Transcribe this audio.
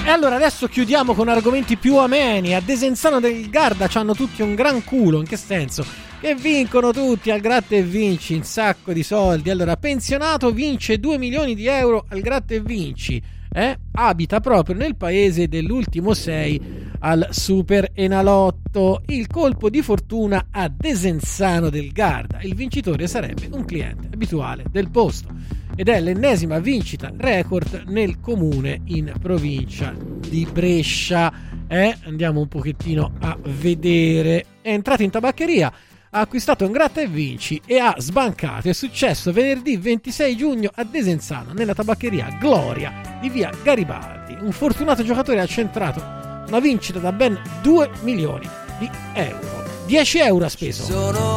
E allora adesso chiudiamo con argomenti più ameni. A Desenzano del Garda c'hanno tutti un gran culo. In che senso? Che vincono tutti al Gratta e Vinci un sacco di soldi. Allora, pensionato vince 2 milioni di euro al Gratta e Vinci. Abita proprio nel paese dell'ultimo 6 al Super Enalotto. Il colpo di fortuna a Desenzano del Garda. Il vincitore sarebbe un cliente abituale del posto ed è l'ennesima vincita record nel comune in provincia di Brescia. Andiamo un pochettino a vedere. È entrato in tabaccheria, ha acquistato un Gratta e Vinci e ha sbancato. È successo venerdì 26 giugno a Desenzano, nella tabaccheria Gloria di via Garibaldi. Un fortunato giocatore ha centrato una vincita da ben 2 milioni di euro. 10 euro ha speso.